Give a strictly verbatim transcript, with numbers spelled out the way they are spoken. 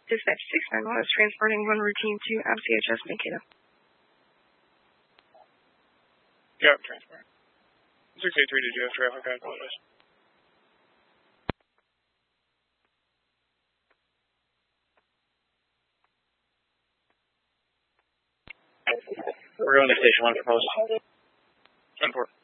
Dispatch six nine one is transporting one routine to M C H S Mankato. Yeah, transport. six eight three, did you have traffic? I apologize. We're going to station one for post. ten four.